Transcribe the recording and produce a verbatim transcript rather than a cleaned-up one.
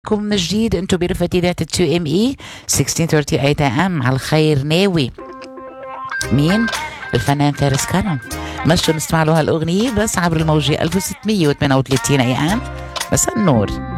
كم من جديد انتو برفقة ذات تو ام اي ستة عشر ثلاثين ثمانية ام على الخير ناوي. مين؟ الفنان فارس كرم. مشوا نسمع له هالأغنية بس عبر الموجة ألف وستمية وثمانية وثلاثين اي ام. مساء النور.